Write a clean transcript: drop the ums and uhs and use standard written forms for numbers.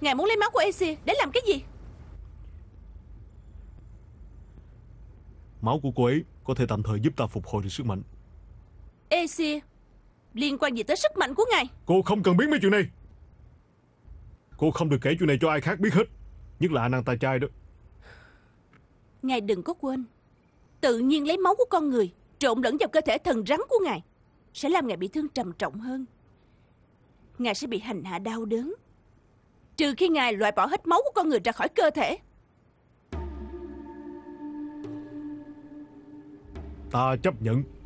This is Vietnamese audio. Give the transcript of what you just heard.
Ngài muốn lấy máu của Aesir để làm cái gì? Máu của cô ấy có thể tạm thời giúp ta phục hồi được sức mạnh. Aesir liên quan gì tới sức mạnh của ngài? Cô không cần biết mấy chuyện này. Cô không được kể chuyện này cho ai khác biết hết, nhất là anh ta trai đó. Ngài đừng có quên, tự nhiên lấy máu của con người trộn lẫn vào cơ thể thần rắn của ngài sẽ làm ngài bị thương trầm trọng hơn. Ngài sẽ bị hành hạ đau đớn, trừ khi ngài loại bỏ hết máu của con người ra khỏi cơ thể. Ta chấp nhận.